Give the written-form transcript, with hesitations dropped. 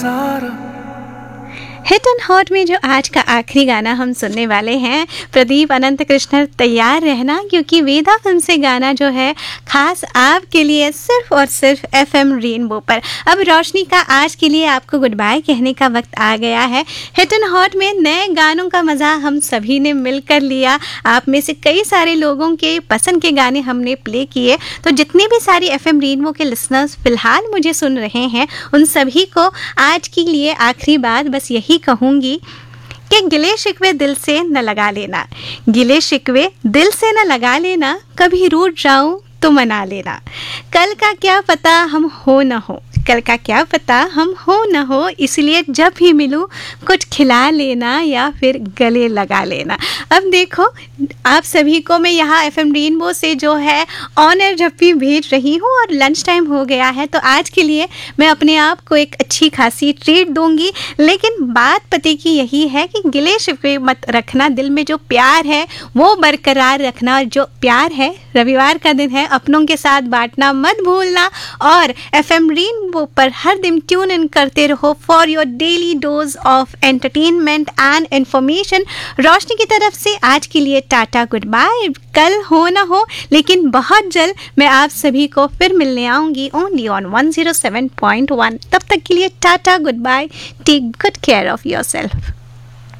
Hit and hot में जो आज का आखिरी गाना हम सुनने वाले हैं, प्रदीप अनंत कृष्ण तैयार रहना, क्योंकि वेदा फिल्म से गाना जो है खास आपके लिए सिर्फ और सिर्फ एफएम रेनबो पर। अब रोशनी का आज के लिए आपको गुड बाय कहने का वक्त आ गया है। हिट एंड हॉट में नए गानों का मज़ा हम सभी ने मिलकर लिया। आप में से कई सारे लोगों के पसंद के गाने हमने प्ले किए। तो जितने भी सारे एफएम रेनबो के लिसनर्स फिलहाल मुझे सुन रहे हैं, उन सभी को आज के लिए आखिरी बात बस यही कहूँगी कि गिले शिकवे दिल से न लगा लेना, गिले शिकवे दिल से न लगा लेना, कभी रूठ जाऊं तो मना लेना। कल का क्या पता हम हो न हो, कल का क्या पता हम हो न हो, इसलिए जब भी मिलूं कुछ खिला लेना या फिर गले लगा लेना। अब देखो, आप सभी को मैं यहाँ एफएम रेनबो से जो है ऑन एयर झप्पी भेज रही हूँ और लंच टाइम हो गया है, तो आज के लिए मैं अपने आप को एक अच्छी खासी ट्रीट दूंगी। लेकिन बात पते की यही है कि गिले शिकवे मत रखना, दिल में जो प्यार है वो बरकरार रखना, और जो प्यार है रविवार का दिन है अपनों के साथ बांटना मत भूलना। और एफएम रेनबो पर हर दिन ट्यून इन करते रहो for your daily dose of entertainment and information. रोशनी की तरफ से आज के लिए टाटा गुड बाय। कल हो ना हो, लेकिन बहुत जल्द मैं आप सभी को फिर मिलने आऊंगी ओनली ऑन 107.1। तब तक के लिए tata good bye, take good care of yourself.